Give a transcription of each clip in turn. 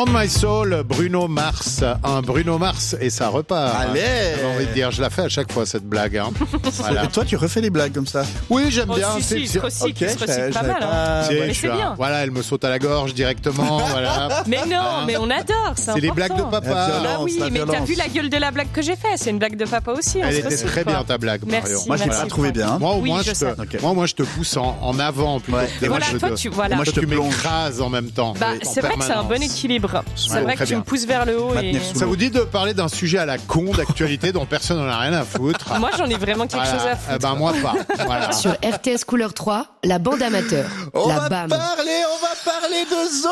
On My Soul, Bruno Mars. Un Bruno Mars et ça repart. Allez, J'ai envie de dire, je la fais à chaque fois cette blague. Hein. Voilà. Et toi, tu refais des blagues comme ça? Oui, j'aime bien. Il se recycle, pas mal. Hein. C'est c'est bien. Voilà, elle me saute à la gorge directement. Voilà. Mais non, mais on adore, c'est les important. blagues de papa. Ah oui, la mais violence. t'as vu la gueule de la blague que j'ai faite? C'est une blague de papa aussi. Elle était très bien ta blague, Mario. Merci. Moi, je l'ai pas trouvé bien. Moi, au Oui, moins, je sais. moi, je te pousse en avant plutôt. Ouais. que Et Voilà, moi, toi, voilà. Moi, je te tu plonge. m'écrases en même temps. Bah, en c'est vrai que c'est un bon permanence. équilibre. C'est Ouais, vrai très que tu bien. me pousses vers le haut. Et... Maintenir sous Ça vous dit de parler d'un sujet à la con d'actualité dont personne n'en a rien à foutre? Moi, j'en ai vraiment quelque chose à foutre. Eh ben, moi pas. Voilà. Sur RTS Couleur 3, la bande amateur. On La va BAM. parler de Zo.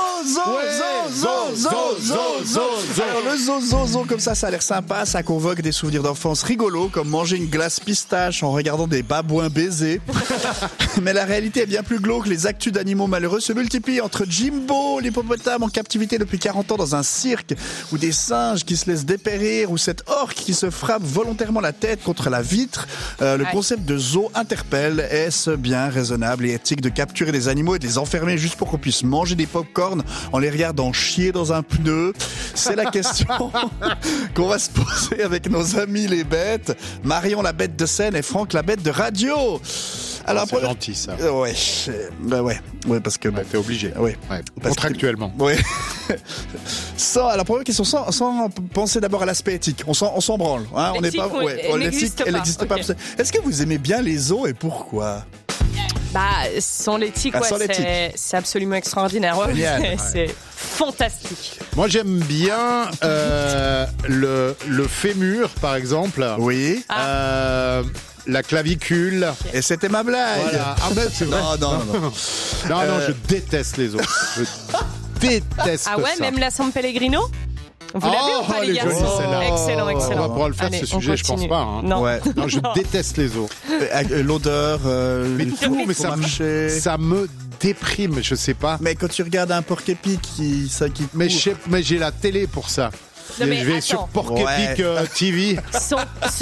Alors le Zo, comme ça a l'air sympa, ça convoque des souvenirs d'enfance rigolos, comme manger une glace pistache en regardant des babouins baiser. Mais la réalité est bien plus glauque. Les actus d'animaux malheureux se multiplient entre Jimbo, l'hippopotame en captivité depuis 40 ans dans un cirque, ou des singes qui se laissent dépérir, ou cette orque qui se frappe volontairement la tête contre la vitre. Le concept de zoo interpelle. Est-ce bien raisonnable et éthique de capturer des animaux et de les enfermer juste pour qu'on puisse manger des pop-corn en les regardant chier dans un pneu? C'est la question qu'on va se poser avec nos amis les bêtes, Marion la bête de scène et Franck la bête de radio. Alors, C'est gentil ça. Ouais, parce que Ouais, t'es obligé. Ouais. Ouais, Parce contractuellement. Oui. La première question, sans penser d'abord à l'aspect éthique. On s'en branle. Hein, on n'est L'éthique, pas. oui, elle l'éthique, n'existe elle pas. n'existe pas. Ok. Est-ce que vous aimez bien les zoos et pourquoi? Bah, sans l'éthique, Ah, sans l'éthique. c'est absolument extraordinaire. Ouais, Génial. c'est fantastique. Moi, j'aime bien le fémur, par exemple. Oui. La clavicule. Et c'était ma blague. Voilà. Ah ben, c'est vrai. Non. Non, je déteste les autres. Je déteste Ah ouais, ça. même la San Pellegrino? Vous l'avez ou pas, elle est les jolie, garçons? celle-là. Excellent, On va excellent. pouvoir le faire, Allez, ce on sujet, je pense continue. pas. Hein. Non. Ouais. Non, je déteste les os. L'odeur. Mais tout, mais ça me déprime, je sais pas. Mais quand tu regardes un porc-épic qui Mais j'ai la télé pour ça. Non, mais je vais attends. sur Porc Épic TV.